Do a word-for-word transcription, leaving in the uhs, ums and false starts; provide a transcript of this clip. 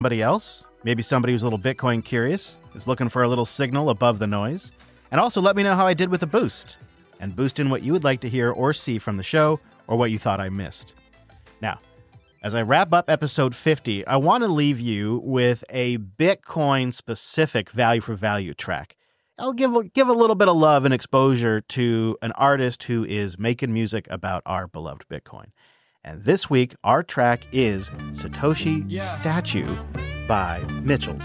somebody else, maybe somebody who's a little Bitcoin curious, is looking for a little signal above the noise. And also let me know how I did with a boost, and boost in what you would like to hear or see from the show, or what you thought I missed. Now, as I wrap up episode fifty, I want to leave you with a Bitcoin-specific value-for-value track. I'll give, give a little bit of love and exposure to an artist who is making music about our beloved Bitcoin. And this week, our track is Satoshi Yeah. Statue by Mitchell.